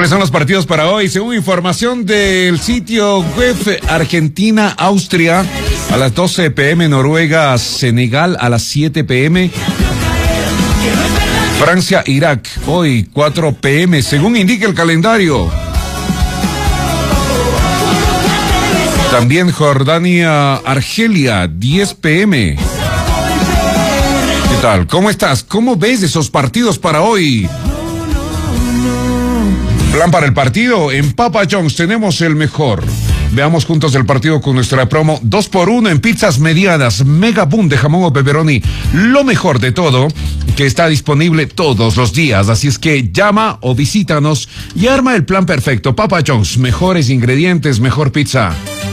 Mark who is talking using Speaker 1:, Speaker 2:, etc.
Speaker 1: ¿Cuáles son los partidos para hoy? Según información del sitio web Argentina-Austria, a las 12 p.m. Noruega-Senegal, a las 7 p.m. Francia-Irak, hoy 4 p.m. según indica el calendario. También Jordania-Argelia, 10 p.m. ¿Qué tal? ¿Cómo estás? ¿Cómo ves esos partidos para hoy? Plan para el partido. En Papa John's tenemos el mejor. Veamos juntos el partido con nuestra promo 2x1 en pizzas medianas, mega boom de jamón o pepperoni. Lo mejor de todo, que está disponible todos los días. Así es que llama o visítanos y arma el plan perfecto. Papa John's, mejores ingredientes, mejor pizza.